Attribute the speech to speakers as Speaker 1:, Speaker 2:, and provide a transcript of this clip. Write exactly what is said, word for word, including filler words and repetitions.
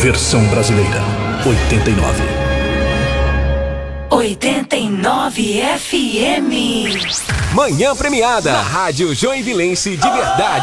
Speaker 1: Versão brasileira, oitenta e nove.
Speaker 2: oitenta e nove F M.
Speaker 3: Manhã Premiada, Rádio Joinvilense de verdade.